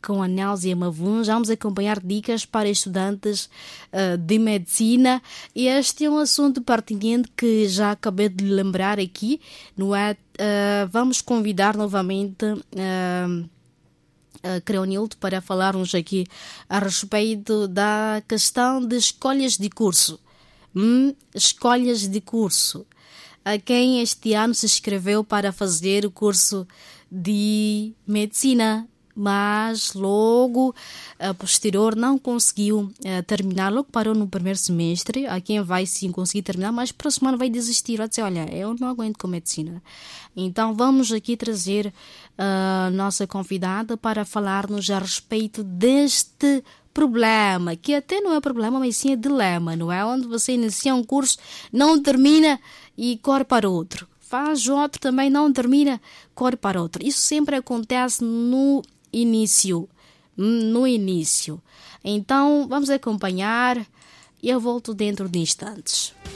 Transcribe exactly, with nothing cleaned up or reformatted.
com a Nézia Mavuns. Vamos acompanhar dicas para estudantes uh, de medicina. E este é um assunto pertinente que já acabei de lembrar aqui, não é? Uh, vamos convidar novamente uh, uh, Creonildo para falarmos aqui a respeito da questão de escolhas de curso. Hum, escolhas de curso. A quem este ano se inscreveu para fazer o curso de medicina, mas logo a posterior não conseguiu uh, terminar, logo parou no primeiro semestre. A quem vai sim conseguir terminar, mas próximo ano vai desistir, vai dizer, olha, eu não aguento com medicina. Então vamos aqui trazer a uh, nossa convidada para falar-nos a respeito deste problema, que até não é problema, mas sim é dilema, não é? Onde você inicia um curso, não termina e corre para outro. Faz outro, também não termina, corre para outro. Isso sempre acontece no início. No início. Então, vamos acompanhar e eu volto dentro de instantes.